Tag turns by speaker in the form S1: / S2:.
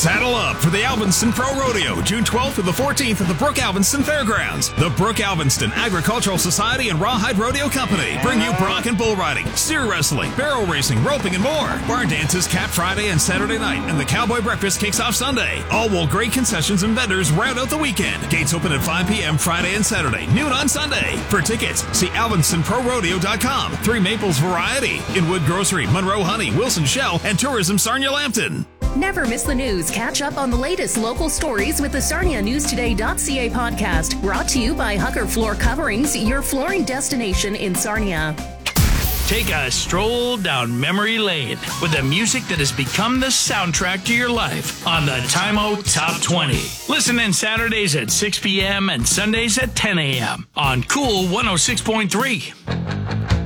S1: Saddle up for the Alvinston Pro Rodeo, June 12th through the 14th at the Brooke Alvinston Fairgrounds. The Brooke Alvinston Agricultural Society and Rawhide Rodeo Company bring you bronc and bull riding, steer wrestling, barrel racing, roping, and more. Barn dances cap Friday and Saturday night, and the Cowboy Breakfast kicks off Sunday. All will great concessions and vendors round out the weekend. Gates open at 5 p.m. Friday and Saturday, noon on Sunday. For tickets, see AlvinstonProRodeo.com. Three Maples Variety, Inwood Grocery, Monroe Honey, Wilson Shell, and Tourism Sarnia-Lambton.
S2: Never miss the news. Catch up on the latest local stories with the SarniaNewsToday.ca podcast. Brought to you by Hucker Floor Coverings, your flooring destination in Sarnia.
S3: Take a stroll down memory lane with the music that has become the soundtrack to your life on the Time Out Top 20. Listen in Saturdays at 6 p.m. and Sundays at 10 a.m. on Cool 106.3.